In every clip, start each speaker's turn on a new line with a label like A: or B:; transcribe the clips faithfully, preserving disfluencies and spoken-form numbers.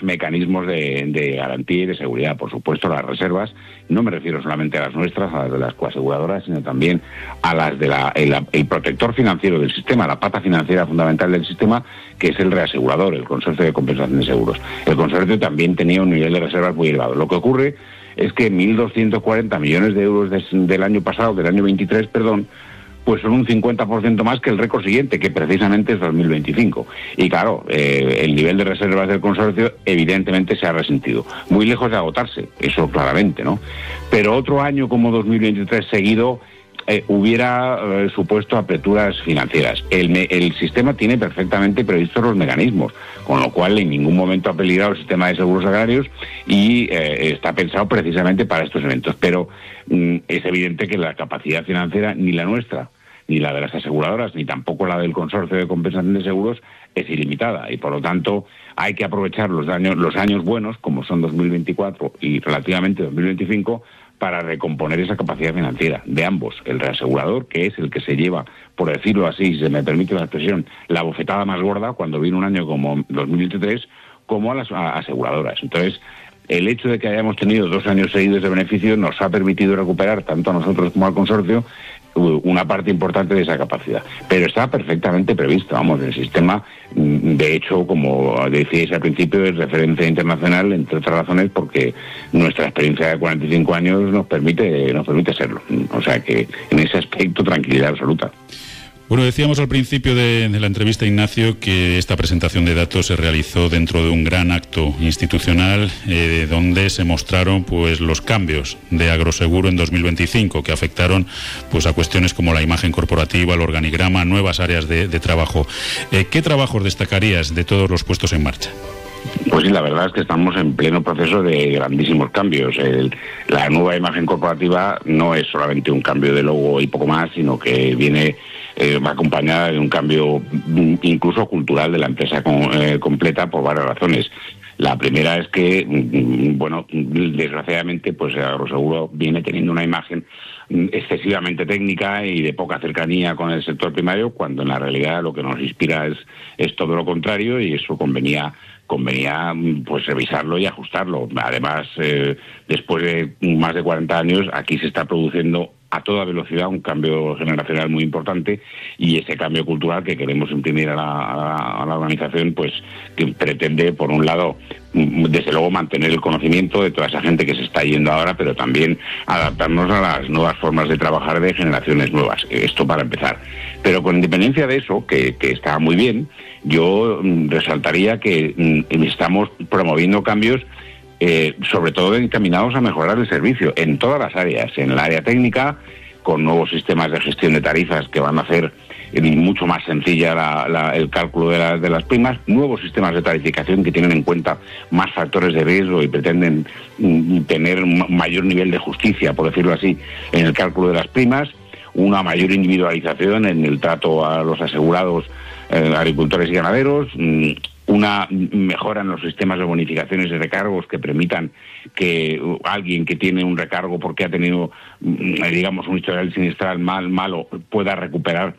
A: mecanismos de, de garantía y de seguridad. Por supuesto, las reservas, no me refiero solamente a las nuestras, a las de las coaseguradoras, sino también a las de la el, el protector financiero del sistema, la pata financiera fundamental del sistema, que es el reasegurador, el Consorcio de Compensación de Seguros. El consorcio también tenía un nivel de reservas muy elevado. Lo que ocurre es que mil doscientos cuarenta millones de euros de, del año pasado, del año veintitrés, perdón, pues son un cincuenta por ciento más que el récord siguiente, que precisamente es dos mil veinticinco. Y claro, eh, el nivel de reservas del consorcio evidentemente se ha resentido. Muy lejos de agotarse, eso claramente, ¿no? Pero otro año como dos mil veintitrés seguido eh, hubiera eh, supuesto aperturas financieras. El, me, el sistema tiene perfectamente previstos los mecanismos, con lo cual en ningún momento ha peligrado el sistema de seguros agrarios y eh, está pensado precisamente para estos eventos. Pero mm, es evidente que la capacidad financiera, ni la nuestra, ni la de las aseguradoras, ni tampoco la del Consorcio de Compensación de Seguros, es ilimitada. Y por lo tanto hay que aprovechar los años, los años buenos, como son dos mil veinticuatro y relativamente dos mil veinticinco, para recomponer esa capacidad financiera de ambos, el reasegurador, que es el que se lleva, por decirlo así, si se me permite la expresión, la bofetada más gorda cuando viene un año como dos mil veintitrés, como a las aseguradoras. Entonces, el hecho de que hayamos tenido dos años seguidos de beneficio nos ha permitido recuperar, tanto a nosotros como al consorcio, una parte importante de esa capacidad. Pero está perfectamente previsto, vamos, el sistema, de hecho, como decíais al principio, es referencia internacional, entre otras razones, porque nuestra experiencia de cuarenta y cinco años nos permite, nos permite serlo. O sea que, en ese aspecto, tranquilidad absoluta.
B: Bueno, decíamos al principio de, de la entrevista, Ignacio, que esta presentación de datos se realizó dentro de un gran acto institucional eh, donde se mostraron pues los cambios de Agroseguro en dos mil veinticinco que afectaron pues a cuestiones como la imagen corporativa, el organigrama, nuevas áreas de, de trabajo. Eh, ¿Qué trabajos destacarías de todos los puestos en marcha?
A: Pues sí, la verdad es que estamos en pleno proceso de grandísimos cambios. El, la nueva imagen corporativa no es solamente un cambio de logo y poco más, sino que viene eh, acompañada de un cambio incluso cultural de la empresa con, eh, completa por varias razones. La primera es que, bueno, desgraciadamente, pues Agroseguro viene teniendo una imagen excesivamente técnica y de poca cercanía con el sector primario, cuando en la realidad lo que nos inspira es, es todo lo contrario, y eso convenía convenía pues revisarlo y ajustarlo. Además, eh, después de más de cuarenta años, aquí se está produciendo a toda velocidad un cambio generacional muy importante, y ese cambio cultural que queremos imprimir a la, a la, a la organización, pues que pretende, por un lado, desde luego mantener el conocimiento de toda esa gente que se está yendo ahora, pero también adaptarnos a las nuevas formas de trabajar de generaciones nuevas. Esto para empezar. Pero con independencia de eso, que, que está muy bien, yo mm, resaltaría que mm, estamos promoviendo cambios Eh, sobre todo encaminados a mejorar el servicio en todas las áreas, en el área técnica, con nuevos sistemas de gestión de tarifas que van a hacer eh, mucho más sencilla la, la, el cálculo de, la, de las primas, nuevos sistemas de tarificación que tienen en cuenta más factores de riesgo y pretenden mm, tener un mayor nivel de justicia, por decirlo así, en el cálculo de las primas, una mayor individualización en el trato a los asegurados, eh, agricultores y ganaderos, mm, una mejora en los sistemas de bonificaciones y recargos que permitan que alguien que tiene un recargo porque ha tenido, digamos, un historial sinistral mal, malo pueda recuperar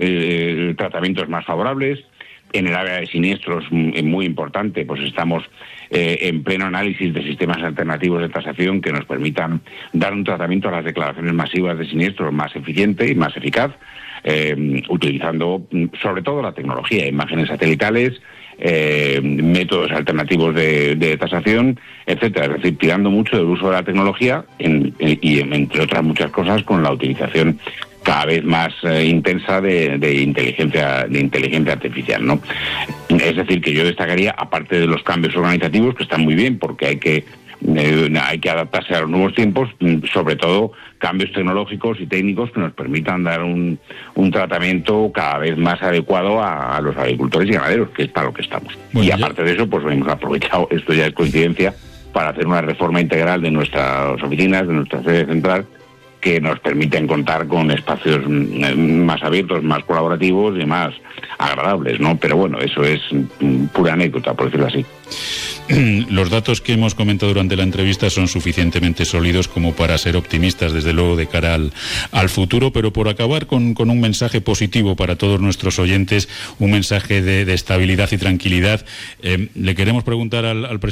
A: eh, tratamientos más favorables. En el área de siniestros, muy importante, pues estamos eh, en pleno análisis de sistemas alternativos de tasación que nos permitan dar un tratamiento a las declaraciones masivas de siniestros más eficiente y más eficaz, eh, utilizando sobre todo la tecnología, imágenes satelitales, Eh, métodos alternativos de, de tasación, etcétera. Es decir, tirando mucho del uso de la tecnología en, en, y entre otras muchas cosas con la utilización cada vez más eh, intensa de, de inteligencia de inteligencia artificial, ¿no? Es decir, que yo destacaría, aparte de los cambios organizativos, que están muy bien porque hay que Eh, hay que adaptarse a los nuevos tiempos, sobre todo cambios tecnológicos y técnicos que nos permitan dar un, un tratamiento cada vez más adecuado a, a los agricultores y ganaderos, que es para lo que estamos. Bueno, y aparte ya... de eso, pues hemos aprovechado, esto ya es coincidencia, para hacer una reforma integral de nuestras oficinas, de nuestra sede central, que nos permiten contar con espacios más abiertos, más colaborativos y más agradables, ¿no? Pero bueno, eso es pura anécdota, por decirlo así.
B: Los datos que hemos comentado durante la entrevista son suficientemente sólidos como para ser optimistas, desde luego, de cara al, al futuro, pero por acabar con, con un mensaje positivo para todos nuestros oyentes, un mensaje de, de estabilidad y tranquilidad, eh, le queremos preguntar al, al presidente